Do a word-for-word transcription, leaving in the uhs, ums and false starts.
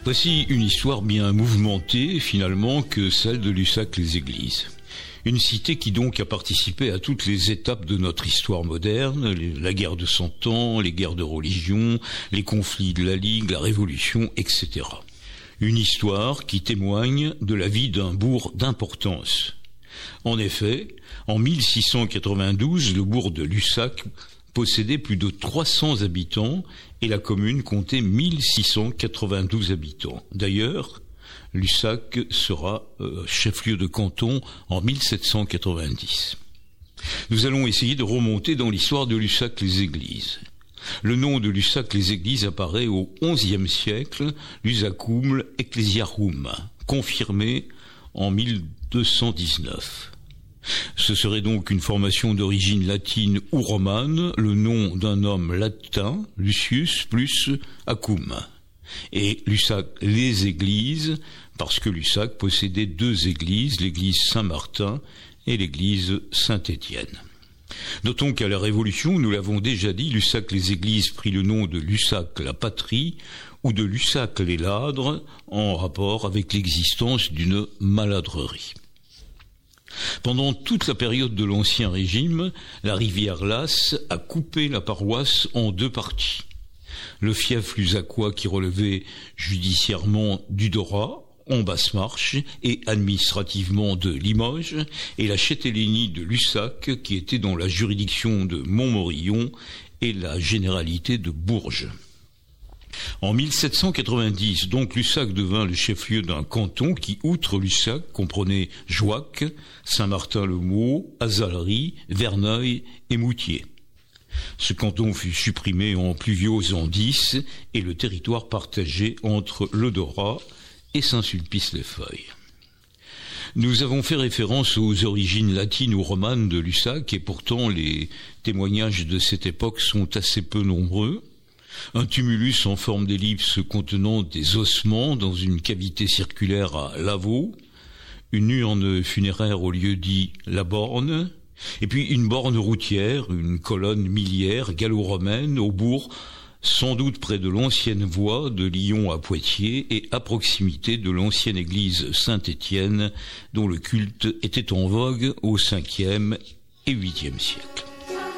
Voici une histoire bien mouvementée, finalement, que celle de Lussac-les-Églises. Une cité qui donc a participé à toutes les étapes de notre histoire moderne, la guerre de Cent Ans, les guerres de religion, les conflits de la Ligue, la Révolution, et cetera. Une histoire qui témoigne de la vie d'un bourg d'importance. En effet, en mille six cent quatre-vingt-douze, le bourg de Lussac possédait plus de trois cents habitants et la commune comptait mille six cent quatre-vingt-douze habitants. D'ailleurs, Lussac sera euh, chef-lieu de canton en mille sept cent quatre-vingt-dix. Nous allons essayer de remonter dans l'histoire de Lussac-les-Églises. Le nom de Lussac-les-Églises apparaît au onzième siècle, Lusacum Ecclesiarum, confirmé en mille deux cent dix-neuf. Ce serait donc une formation d'origine latine ou romane, le nom d'un homme latin, Lucius, plus Acum. Et Lussac les églises, parce que Lussac possédait deux églises, l'église Saint-Martin et l'église Saint-Étienne. Notons qu'à la Révolution, nous l'avons déjà dit, Lussac les églises prit le nom de Lussac la patrie ou de Lussac les ladres, en rapport avec l'existence d'une maladrerie. Pendant toute la période de l'Ancien Régime, la rivière Lasse a coupé la paroisse en deux parties. Le fief lussacois qui relevait judiciairement du Dorat, en Basse-Marche, et administrativement de Limoges, et la châtellenie de Lussac qui était dans la juridiction de Montmorillon et la généralité de Bourges. En mille sept cent quatre-vingt-dix, donc, Lussac devint le chef-lieu d'un canton qui, outre Lussac, comprenait Jouac, Saint-Martin-le-Maux, Azalery, Verneuil et Moutier. Ce canton fut supprimé en Pluviose en dix et le territoire partagé entre le Dorat et Saint-Sulpice-les-Feuilles. Nous avons fait référence aux origines latines ou romanes de Lussac et pourtant les témoignages de cette époque sont assez peu nombreux. Un tumulus en forme d'ellipse contenant des ossements dans une cavité circulaire à Lavaux, une urne funéraire au lieu dit La Borne, et puis une borne routière, une colonne miliaire gallo-romaine au bourg, sans doute près de l'ancienne voie de Lyon à Poitiers et à proximité de l'ancienne église Saint-Étienne dont le culte était en vogue au cinquième et huitième siècle.